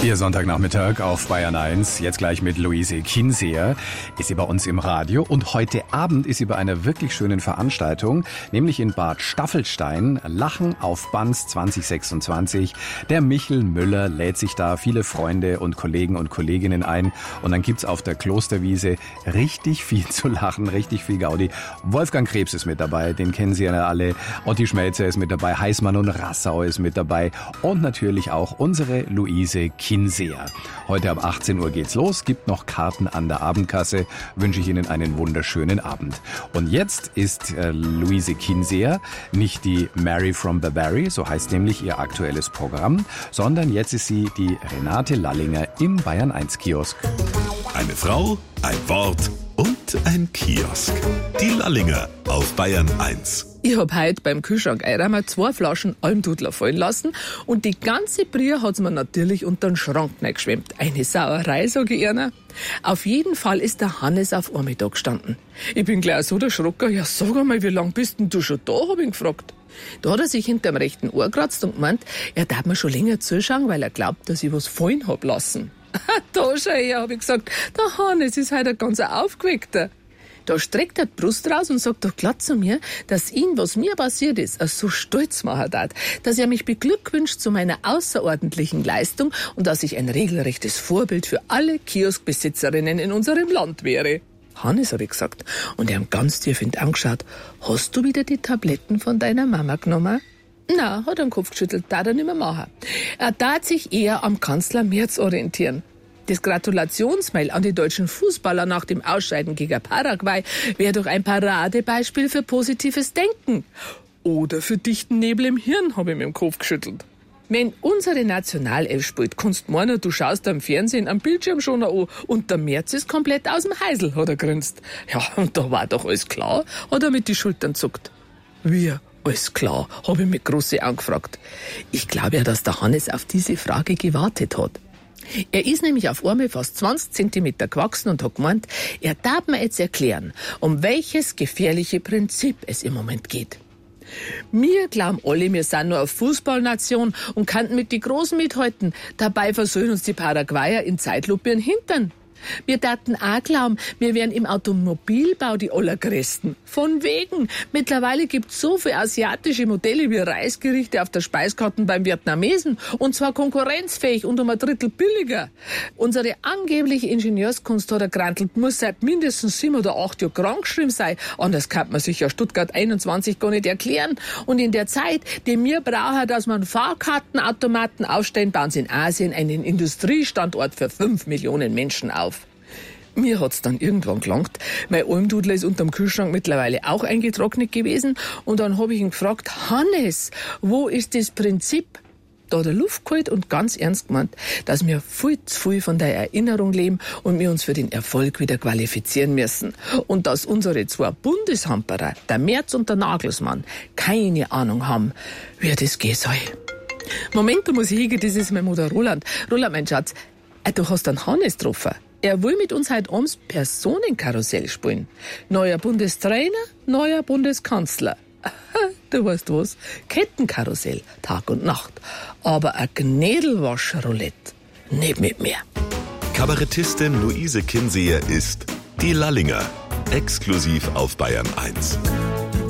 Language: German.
Ihr Sonntagnachmittag auf Bayern 1, jetzt gleich mit Luise Kinseher, ist sie bei uns im Radio und heute Abend ist sie bei einer wirklich schönen Veranstaltung, nämlich in Bad Staffelstein, Lachen auf Banz 2026. Der Michel Müller lädt sich da viele Freunde und Kollegen und Kolleginnen ein und dann gibt's auf der Klosterwiese richtig viel zu lachen, richtig viel Gaudi. Wolfgang Krebs ist mit dabei, den kennen Sie ja alle, Otti Schmelzer ist mit dabei, Heißmann und Rassau ist mit dabei und natürlich auch unsere Luise Kinseher. Heute ab 18 Uhr geht's los, gibt noch Karten an der Abendkasse, wünsche ich Ihnen einen wunderschönen Abend. Und jetzt ist Luise Kinseher nicht die Mary from Bavaria, so heißt nämlich ihr aktuelles Programm, sondern jetzt ist sie die Renate Lallinger im Bayern 1 Kiosk. Eine Frau, ein Wort und ein Kiosk. Die Lallinger auf Bayern 1. Ich hab heute beim Kühlschrank einmal 2 Flaschen Almdudler fallen lassen und die ganze Brühe hat's mir natürlich unter den Schrank reingeschwemmt. Eine Sauerei, sag ich Ihnen. Auf jeden Fall ist der Hannes auf einmal da gestanden. Ich bin gleich so erschrocken. Ja, sag einmal, wie lang bist denn du schon da, hab ich ihn gefragt. Da hat er sich hinterm rechten Ohr kratzt und gemeint, er darf mir schon länger zuschauen, weil er glaubt, dass ich was fallen hab lassen. Da schau her, hab ich gesagt, der Hannes ist heute ein ganz aufgeweckter. Da streckt er die Brust raus und sagt doch glatt zu mir, dass ihn, was mir passiert ist, so stolz machen darf, dass er mich beglückwünscht zu meiner außerordentlichen Leistung und dass ich ein regelrechtes Vorbild für alle Kioskbesitzerinnen in unserem Land wäre. Hannes, hab ich gesagt, und er hat ganz tief in die Augen geschaut, hast du wieder die Tabletten von deiner Mama genommen? Na, hat er den Kopf geschüttelt, darf er nicht mehr machen. Er darf sich eher am Kanzler Merz orientieren. Das Gratulationsmail an die deutschen Fußballer nach dem Ausscheiden gegen Paraguay wäre doch ein Paradebeispiel für positives Denken. Oder für dichten Nebel im Hirn, habe ich mir im Kopf geschüttelt. Wenn unsere Nationalelf spielt, kannst du meinen, du schaust am Fernsehen am Bildschirm schon an und der Merz ist komplett aus dem Heisel, hat er grinst. Ja, und da war doch alles klar, hat er mit die Schultern zuckt. Wie? Alles klar, habe ich mit große Augen gefragt. Ich glaube ja, dass der Hannes auf diese Frage gewartet hat. Er ist nämlich auf einmal fast 20 Zentimeter gewachsen und hat gemeint, er darf mir jetzt erklären, um welches gefährliche Prinzip es im Moment geht. Wir glauben alle, wir sind nur eine Fußballnation und könnten mit die Großen mithalten. Dabei versöhnen uns die Paraguayer in Zeitlupe ihren Hintern. Wir dachten auch glauben, wir wären im Automobilbau die Allergrößten. Von wegen. Mittlerweile gibt's so viele asiatische Modelle wie Reisgerichte auf der Speiskarte beim Vietnamesen. Und zwar konkurrenzfähig und um ein Drittel billiger. Unsere angebliche Ingenieurskunst, hat er gerantelt, muss seit mindestens 7 oder 8 Jahren krankgeschrieben sein. Anders kann man sich ja Stuttgart 21 gar nicht erklären. Und in der Zeit, die wir brauchen, dass man Fahrkartenautomaten aufstellen, bauen sie in Asien einen Industriestandort für 5 Millionen Menschen auf. Mir hat's dann irgendwann gelangt. Mein Almdudler ist unterm Kühlschrank mittlerweile auch eingetrocknet gewesen. Und dann habe ich ihn gefragt, Hannes, wo ist das Prinzip? Da hat er Luft geholt und ganz ernst gemeint, dass wir viel zu viel von der Erinnerung leben und wir uns für den Erfolg wieder qualifizieren müssen. Und dass unsere 2 Bundeshamperer, der Merz und der Nagelsmann, keine Ahnung haben, wie das gehen soll. Moment, da muss ich hingehen, das ist mein Mutter Roland. Roland, mein Schatz, du hast einen Hannes getroffen. Er will mit uns heute abends Personenkarussell spielen. Neuer Bundestrainer, neuer Bundeskanzler. Du weißt was? Kettenkarussell, Tag und Nacht. Aber ein Gnädelwasch-Roulette, nicht mit mir. Kabarettistin Luise Kinseher ist die Lallinger. Exklusiv auf Bayern 1.